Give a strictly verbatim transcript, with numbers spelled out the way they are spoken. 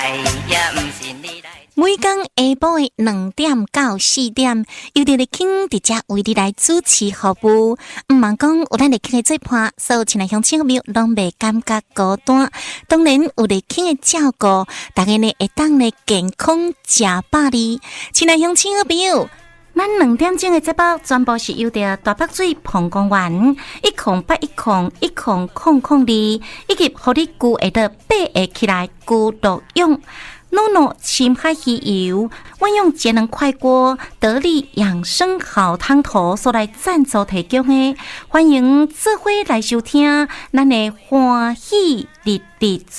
每天下晡的两点到四點，由伫咧傾直接為你來主持服務。毋茫講有咱咧傾嘅做伴，所有親愛鄉親朋友攏袂感覺孤單。當然有咧傾嘅照顧，大家呢會當咧健康食百里。親愛鄉親朋友，咱兩點鐘嘅節目全部是由着大北水澎公園一空八一空一空空空二，以及互你具會得八個起來具作用。諾諾深海魚油，運用節能快鍋得力養生好湯頭所來贊助提供的，歡迎智慧來收聽咱的歡喜日日